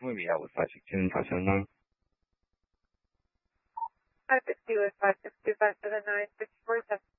Movie with 562 and 579. 560 with 562, 579, 647.